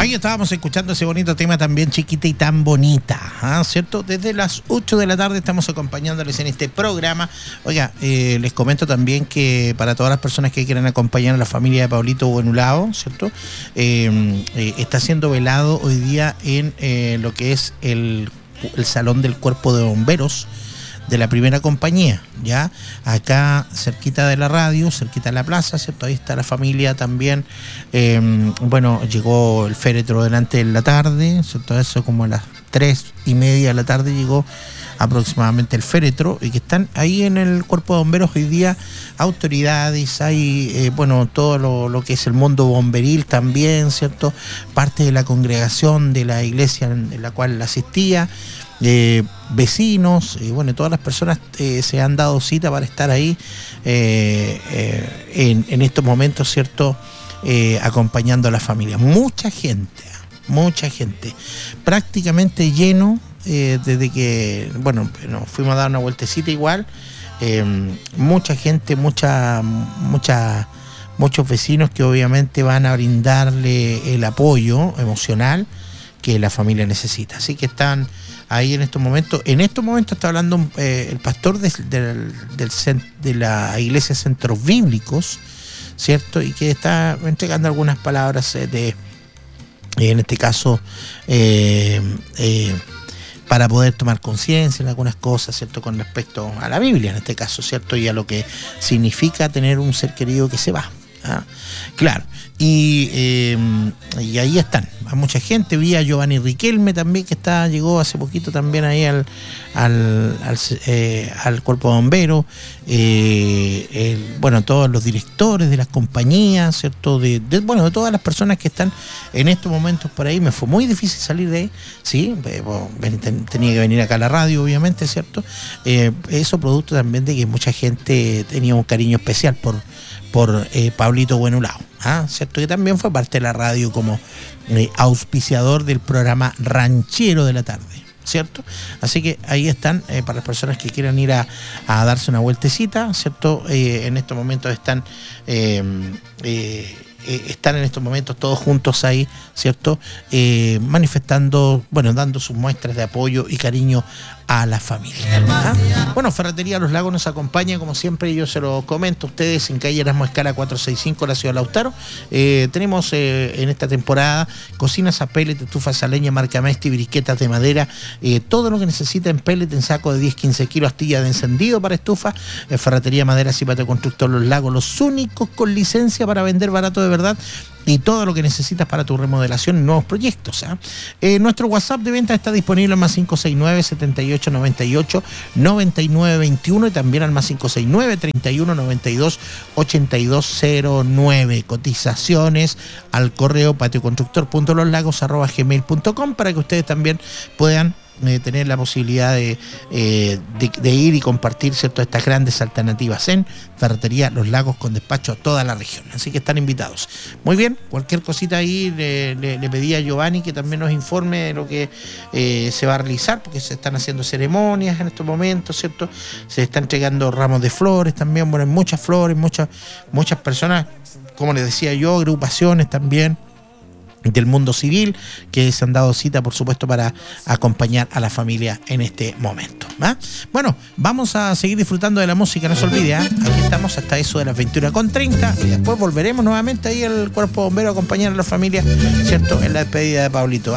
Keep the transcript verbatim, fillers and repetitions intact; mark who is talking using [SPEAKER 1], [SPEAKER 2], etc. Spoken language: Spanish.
[SPEAKER 1] Ahí estábamos escuchando ese bonito tema también, Chiquita y tan bonita, ¿ah? ¿Cierto? Desde las ocho de la tarde estamos acompañándoles en este programa. Oiga, eh, les comento también que para todas las personas que quieran acompañar a la familia de Pablito Buenulao, ¿cierto? Eh, eh, está siendo velado hoy día en eh, lo que es el, el Salón del Cuerpo de Bomberos de la primera compañía, ya acá cerquita de la radio, cerquita de la plaza, ¿cierto? Ahí está la familia también. Eh, bueno, llegó el féretro delante de la tarde, ¿cierto? Eso como a las tres y media de la tarde llegó aproximadamente el féretro, y que están ahí en el cuerpo de bomberos hoy día autoridades, hay eh, bueno, todo lo, lo que es el mundo bomberil también, ¿cierto? Parte de la congregación de la iglesia en la cual asistía, Eh, vecinos, y eh, bueno, todas las personas eh, se han dado cita para estar ahí eh, eh, en, en estos momentos, ¿cierto? Eh, acompañando a la familia. Mucha gente, mucha gente, prácticamente lleno eh, desde que, bueno, nos fuimos a dar una vueltecita igual, eh, mucha gente, mucha, mucha, muchos vecinos que obviamente van a brindarle el apoyo emocional que la familia necesita. Así que están ahí en estos momentos. En estos momentos está hablando eh, el pastor de, de, del, de la iglesia Centros Bíblicos, ¿cierto? Y que está entregando algunas palabras eh, de, en este caso, eh, eh, para poder tomar conciencia en algunas cosas, ¿cierto? Con respecto a la Biblia, en este caso, ¿cierto? Y a lo que significa tener un ser querido que se va. ¿Ah? Claro, y, eh, y ahí están, a mucha gente. Vi a Giovanni Riquelme también, que está, llegó hace poquito también ahí al, al, al, eh, al cuerpo de bomberos, eh, el, bueno, todos los directores de las compañías, ¿cierto? De, de, bueno, de todas las personas que están en estos momentos por ahí. Me fue muy difícil salir de ahí, sí, bueno, tenía que venir acá a la radio, obviamente, ¿cierto? Eh, eso producto también de que mucha gente tenía un cariño especial por por eh, Pablito Buenulao, ¿ah? ¿Cierto? Que también fue parte de la radio como eh, auspiciador del programa Ranchero de la tarde, ¿cierto? Así que ahí están, eh, para las personas que quieran ir a, a darse una vueltecita, ¿cierto? Eh, en estos momentos están eh, eh, eh, están en estos momentos todos juntos ahí, ¿cierto? Eh, manifestando, bueno, dando sus muestras de apoyo y cariño a la familia. ¿Ah? Bueno, Ferretería Los Lagos nos acompaña, como siempre, yo se lo comento a ustedes, en calle Erasmo Escala cuatrocientos sesenta y cinco, la ciudad de Lautaro. Eh, tenemos eh, en esta temporada cocinas a pellet, estufas a leña, marca Mesti, briquetas de madera, eh, todo lo que necesita en pellet, en saco de diez a quince kilos, astilla de encendido para estufa. eh, Ferretería Maderas y Patio Constructor Los Lagos, los únicos con licencia para vender barato de verdad, y todo lo que necesitas para tu remodelación y nuevos proyectos. ¿eh? Eh, nuestro WhatsApp de venta está disponible al más cinco seis nueve, setenta y ocho, noventa y ocho, noventa y nueve veintiuno, y también al más cinco seis nueve, treinta y uno, noventa y dos, ochenta y dos cero nueve. Cotizaciones al correo patioconstructor punto los lagos arroba gmail punto com para que ustedes también puedan Eh, tener la posibilidad de, eh, de, de ir y compartir, ¿cierto?, estas grandes alternativas en Ferretería Los Lagos, con despacho a toda la región. Así que están invitados. Muy bien, cualquier cosita ahí le, le, le pedí a Giovanni que también nos informe de lo que eh, se va a realizar, porque se están haciendo ceremonias en estos momentos, ¿cierto? Se están entregando ramos de flores también, bueno, hay muchas flores, muchas, muchas personas, como les decía yo, agrupaciones también del mundo civil que se han dado cita, por supuesto, para acompañar a la familia en este momento. ¿Ah? Bueno, vamos a seguir disfrutando de la música, no se olvide, ¿eh? Aquí estamos hasta eso de las veintiuna con treinta, y después volveremos nuevamente ahí al cuerpo bombero a acompañar a la familia, ¿cierto?, en la despedida de Pablito. ¿eh?